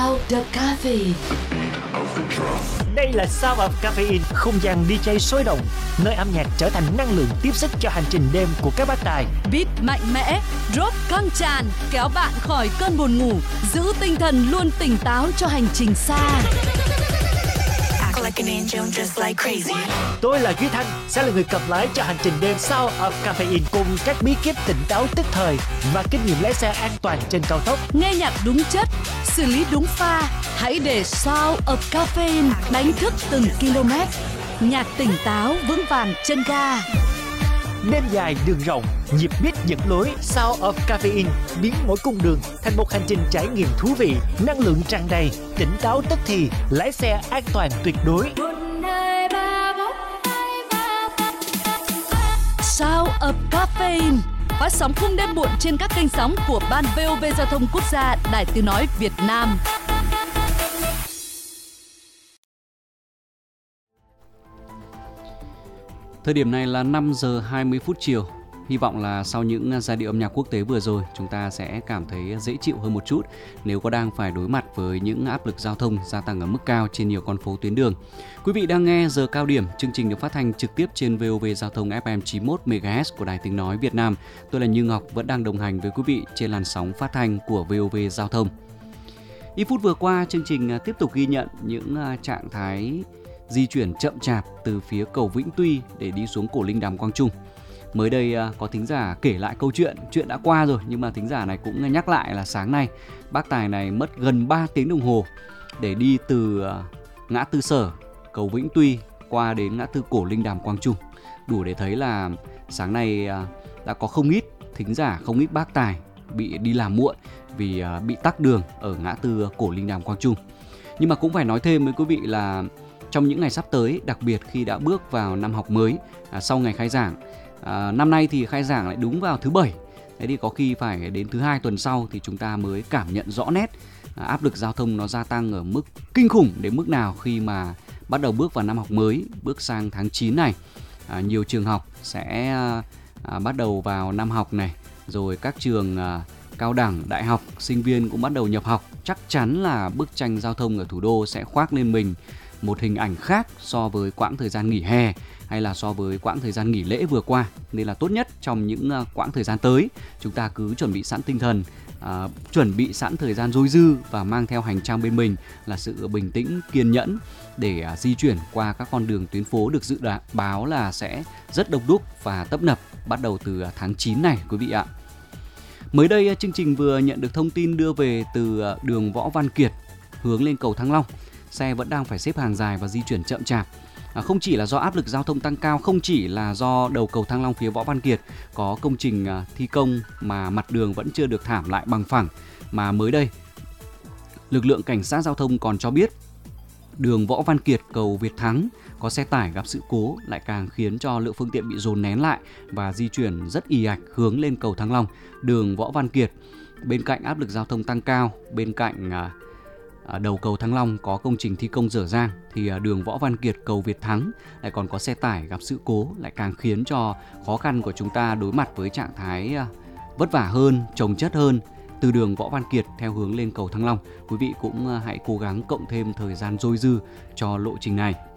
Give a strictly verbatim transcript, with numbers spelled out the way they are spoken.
The Caffeine. Đây là Sound of Caffeine, không gian đi jay sôi động, nơi âm nhạc trở thành năng lượng tiếp sức cho hành trình đêm của các bác tài. Beat mạnh mẽ, drop căng tràn, kéo bạn khỏi cơn buồn ngủ, giữ tinh thần luôn tỉnh táo cho hành trình xa. Tôi là Duy Thanh, sẽ là người cầm lái cho hành trình đêm Sound of Caffeine cùng các bí kíp tỉnh táo tức thời và kinh nghiệm lái xe an toàn trên cao tốc. Nghe nhạc đúng chất, xử lý đúng pha, hãy để Sound of Caffeine đánh thức từng km. Nhạc tỉnh táo vững vàng chân ga. Đêm dài đường rộng, nhịp beat dẫn lối. Sound of Caffeine biến mỗi cung đường thành một hành trình trải nghiệm thú vị, năng lượng tràn đầy, tỉnh táo tức thì, lái xe an toàn tuyệt đối. Sound of Caffeine phát sóng khung đêm muộn trên các kênh sóng của Ban vê o vê Giao thông Quốc gia, Đài Tiếng nói Việt Nam. Thời điểm này là năm giờ hai mươi phút chiều. Hy vọng là sau những giai điệu âm nhạc quốc tế vừa rồi, chúng ta sẽ cảm thấy dễ chịu hơn một chút nếu có đang phải đối mặt với những áp lực giao thông gia tăng ở mức cao trên nhiều con phố tuyến đường. Quý vị đang nghe Giờ Cao Điểm, chương trình được phát thanh trực tiếp trên vê o vê Giao thông ép em chín mươi mốt mê ga héc của Đài Tiếng nói Việt Nam. Tôi là Như Ngọc, vẫn đang đồng hành với quý vị trên làn sóng phát thanh của vê o vê Giao thông. Ít phút vừa qua, chương trình tiếp tục ghi nhận những trạng thái di chuyển chậm chạp từ phía cầu Vĩnh Tuy để đi xuống cổ Linh Đàm Quang Trung. Mới đây có thính giả kể lại câu chuyện, chuyện đã qua rồi nhưng mà thính giả này cũng nhắc lại là sáng nay bác tài này mất gần ba tiếng đồng hồ để đi từ ngã tư Sở, cầu Vĩnh Tuy qua đến ngã tư cổ Linh Đàm Quang Trung. Đủ để thấy là sáng nay đã có không ít thính giả, không ít bác tài bị đi làm muộn vì bị tắc đường ở ngã tư cổ Linh Đàm Quang Trung. Nhưng mà cũng phải nói thêm với quý vị là trong những ngày sắp tới, đặc biệt khi đã bước vào năm học mới à, sau ngày khai giảng, à, năm nay thì khai giảng lại đúng vào thứ Bảy, thế thì có khi phải đến thứ Hai tuần sau thì chúng ta mới cảm nhận rõ nét à, áp lực giao thông nó gia tăng ở mức kinh khủng đến mức nào khi mà bắt đầu bước vào năm học mới, bước sang tháng chín này. À, nhiều trường học sẽ à, bắt đầu vào năm học này, rồi các trường à, cao đẳng, đại học, sinh viên cũng bắt đầu nhập học. Chắc chắn là bức tranh giao thông ở thủ đô sẽ khoác lên mình một hình ảnh khác so với quãng thời gian nghỉ hè hay là so với quãng thời gian nghỉ lễ vừa qua. Nên là tốt nhất trong những quãng thời gian tới, chúng ta cứ chuẩn bị sẵn tinh thần, à, chuẩn bị sẵn thời gian dôi dư và mang theo hành trang bên mình là sự bình tĩnh, kiên nhẫn để à, di chuyển qua các con đường tuyến phố được dự báo là sẽ rất đông đúc và tấp nập bắt đầu từ tháng chín này quý vị ạ. Mới đây chương trình vừa nhận được thông tin đưa về từ đường Võ Văn Kiệt hướng lên cầu Thăng Long. Xe vẫn đang phải xếp hàng dài và di chuyển chậm chạp. À, không chỉ là do áp lực giao thông tăng cao, không chỉ là do đầu cầu Thăng Long phía Võ Văn Kiệt có công trình à, thi công mà mặt đường vẫn chưa được thảm lại bằng phẳng, mà mới đây lực lượng cảnh sát giao thông còn cho biết đường Võ Văn Kiệt cầu Việt Thắng có xe tải gặp sự cố lại càng khiến cho lượng phương tiện bị dồn nén lại và di chuyển rất ì ạch hướng lên cầu Thăng Long. Đường Võ Văn Kiệt bên cạnh áp lực giao thông tăng cao, bên cạnh à, À, đầu cầu Thăng Long có công trình thi công dở dang thì à, đường Võ Văn Kiệt cầu Việt Thắng lại còn có xe tải gặp sự cố, lại càng khiến cho khó khăn của chúng ta đối mặt với trạng thái à, vất vả hơn, chồng chất hơn từ đường Võ Văn Kiệt theo hướng lên cầu Thăng Long. Quý vị cũng à, hãy cố gắng cộng thêm thời gian dôi dư cho lộ trình này.